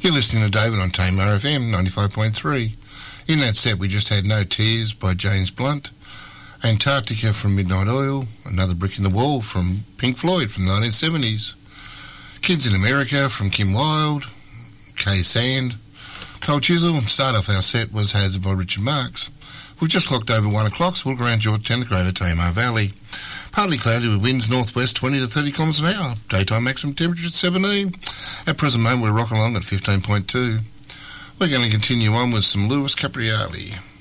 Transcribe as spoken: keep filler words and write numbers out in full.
You're listening to David on Tamar F M ninety-five point three. In that set, we just had No Tears by James Blunt, Antarctica from Midnight Oil, Another Brick in the Wall from Pink Floyd from the nineteen seventies, Kids in America from Kim Wilde, Kay Sand, Cold Chisel, and start off our set was Hazard by Richard Marx. We've just clocked over one o'clock, so we'll look around Georgetown, the Greater Tamar Valley. Partly cloudy with winds northwest twenty to thirty kilometres an hour. Daytime maximum temperature at seventeen. At present moment, we're rocking along at fifteen point two. We're going to continue on with some Louis Capriali.